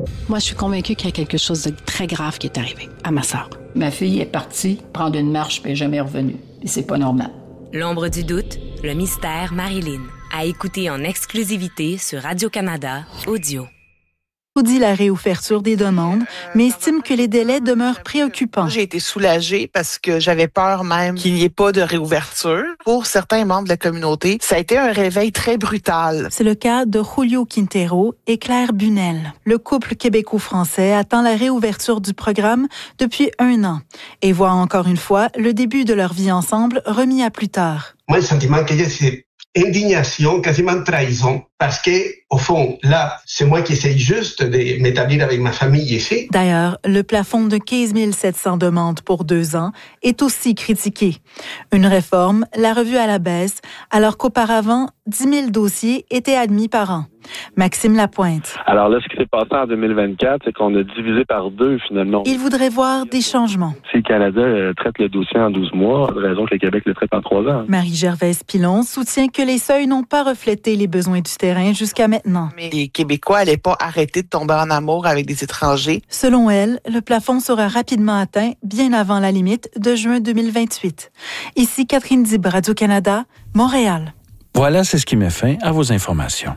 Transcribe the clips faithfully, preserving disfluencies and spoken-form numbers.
Moi, je suis convaincue qu'il y a quelque chose de très grave qui est arrivé à ma sœur. Ma fille est partie prendre une marche puis elle n'est jamais revenue. Et c'est pas normal. L'ombre du doute, le mystère Marilyn. À écouter en exclusivité sur Radio-Canada Audio. Dit la réouverture des demandes, mais estime que les délais demeurent préoccupants. J'ai été soulagée parce que j'avais peur même qu'il n'y ait pas de réouverture. Pour certains membres de la communauté, ça a été un réveil très brutal. C'est le cas de Julio Quintero et Claire Bunel. Le couple québéco-français attend la réouverture du programme depuis un an et voit encore une fois le début de leur vie ensemble remis à plus tard. Moi, le sentiment que j'ai, c'est indignation, quasiment trahison, parce que, au fond, là, c'est moi qui essaye juste de m'établir avec ma famille ici. D'ailleurs, le plafond de quinze mille sept cents demandes pour deux ans est aussi critiqué. Une réforme l'a revue à la baisse, alors qu'auparavant, dix mille dossiers étaient admis par an. Maxime Lapointe. Alors là, ce qui s'est passé en deux mille vingt-quatre, c'est qu'on a divisé par deux, finalement. Il voudrait voir des changements. Si le Canada euh, traite le dossier en douze mois, raison que le Québec le traite en trois ans. Marie-Gervaise Pilon soutient que les seuils n'ont pas reflété les besoins du terrain jusqu'à maintenant. Mais les Québécois n'allaient pas arrêter de tomber en amour avec des étrangers. Selon elle, le plafond sera rapidement atteint bien avant la limite de juin deux mille vingt-huit. Ici Catherine Dib, Radio-Canada, Montréal. Voilà, c'est ce qui met fin à vos informations.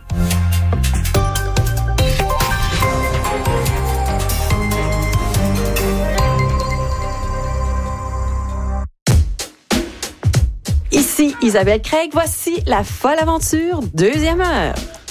Ici Isabelle Craig, voici La Folle Aventure, deuxième heure.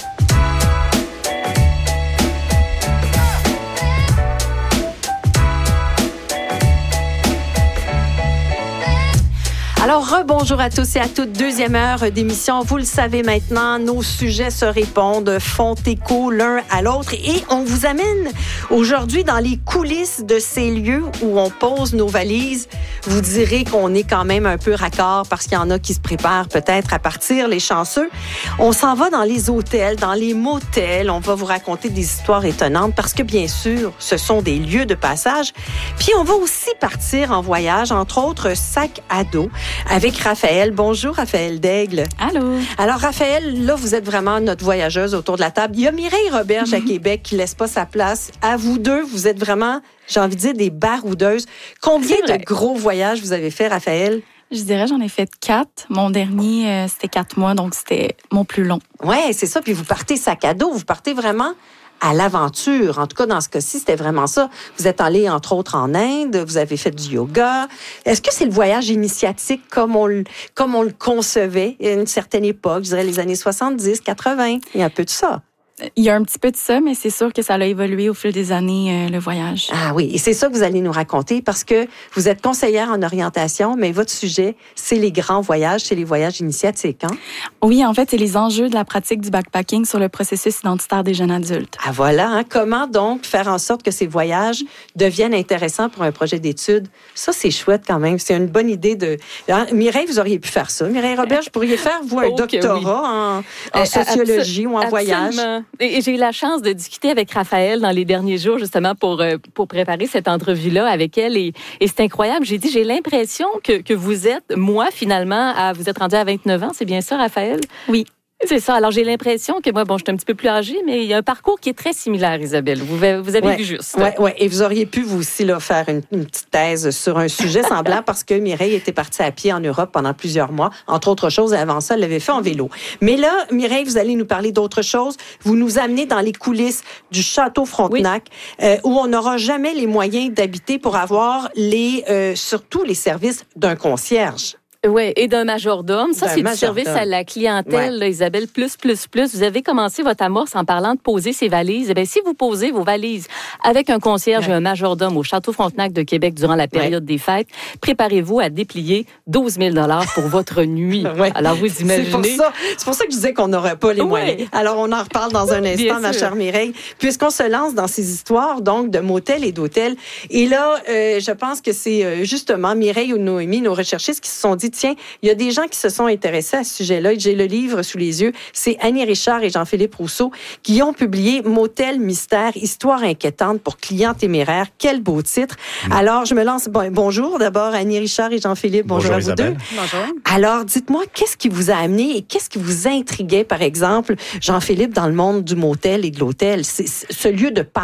Alors, rebonjour à tous et à toutes. Deuxième heure d'émission. Vous le savez maintenant, nos sujets se répondent, font écho l'un à l'autre. Et on vous amène aujourd'hui dans les coulisses de ces lieux où on pose nos valises. Vous direz qu'on est quand même un peu raccord parce qu'il y en a qui se préparent peut-être à partir, les chanceux. On s'en va dans les hôtels, dans les motels. On va vous raconter des histoires étonnantes parce que, bien sûr, ce sont des lieux de passage. Puis, on va aussi partir en voyage, entre autres, sac à dos, avec Raphaël. Bonjour, Raphaël Daigle. Allô. Alors, Raphaël, là, vous êtes vraiment notre voyageuse autour de la table. Il y a Mireille Roberge à Québec qui laisse pas sa place. À vous deux, vous êtes vraiment, j'ai envie de dire, des baroudeuses. Combien de gros voyages vous avez fait, Raphaël? Je dirais, j'en ai fait quatre. Mon dernier, euh, c'était quatre mois, donc c'était mon plus long. Ouais, c'est ça. Puis vous partez sac à dos. Vous partez vraiment à l'aventure. En tout cas, dans ce cas-ci, c'était vraiment ça. Vous êtes allé, entre autres, en Inde, vous avez fait du yoga. Est-ce que c'est le voyage initiatique comme on le, comme on le concevait à une certaine époque, je dirais les années soixante-dix, quatre-vingts? Il y a un peu de ça. Il y a un petit peu de ça, mais c'est sûr que ça a évolué au fil des années, euh, le voyage. Ah oui, et c'est ça que vous allez nous raconter parce que vous êtes conseillère en orientation, mais votre sujet, c'est les grands voyages, c'est les voyages initiatiques, hein? Oui, en fait, c'est les enjeux de la pratique du backpacking sur le processus identitaire des jeunes adultes. Ah voilà, hein? Comment donc faire en sorte que ces voyages deviennent intéressants pour un projet d'études? Ça, c'est chouette quand même. C'est une bonne idée de... Hein? Mireille, vous auriez pu faire ça. Mireille Robert, vous pourriez faire, vous, un oh, doctorat oui. en, en euh, sociologie absol- ou en voyage. Et j'ai eu la chance de discuter avec Raphaël dans les derniers jours, justement, pour, pour préparer cette entrevue-là avec elle. Et, et c'est incroyable. J'ai dit, j'ai l'impression que, que vous êtes, moi, finalement, à, vous êtes rendu à vingt-neuf ans. C'est bien ça, Raphaël? Oui. C'est ça. Alors, j'ai l'impression que moi, bon, je suis un petit peu plus âgée, mais il y a un parcours qui est très similaire, Isabelle. Vous, vous avez ouais, vu juste. Oui, ouais. Et vous auriez pu, vous aussi, là, faire une, une petite thèse sur un sujet semblant parce que Mireille était partie à pied en Europe pendant plusieurs mois. Entre autres choses, et avant ça, elle l'avait fait en vélo. Mais là, Mireille, vous allez nous parler d'autre chose. Vous nous amenez dans les coulisses du Château Frontenac, oui. euh, où on n'aura jamais les moyens d'habiter pour avoir les, euh, surtout les services d'un concierge. Oui, et d'un majordome. Ça, d'un c'est majordome. Du service à la clientèle, ouais. là, Isabelle, plus, plus, plus. Vous avez commencé votre amorce en parlant de poser ses valises. Eh bien, si vous posez vos valises avec un concierge ouais. et un majordome au Château Frontenac de Québec durant la période ouais. des fêtes, préparez-vous à déplier douze mille dollars pour votre nuit. ouais. Alors, vous imaginez... C'est pour ça, c'est pour ça que je disais qu'on n'aurait pas les ouais. moyens. Alors, on en reparle dans un instant, ma chère Mireille, puisqu'on se lance dans ces histoires, donc, de motels et d'hôtels. Et là, euh, je pense que c'est euh, justement Mireille ou Noémie, nos recherchistes, qui se sont dit, tiens, il y a des gens qui se sont intéressés à ce sujet-là. J'ai le livre sous les yeux. C'est Annie Richard et Jean-Philippe Rousseau qui ont publié Motel mystère, histoire inquiétante pour clients téméraires. Quel beau titre. Mmh. Alors, je me lance. Bon, bonjour d'abord, Annie Richard et Jean-Philippe. Bonjour, bonjour à vous Isabelle. Deux. Bonjour. Alors, dites-moi, qu'est-ce qui vous a amené et qu'est-ce qui vous intriguait, par exemple, Jean-Philippe, dans le monde du motel et de l'hôtel? C'est ce lieu de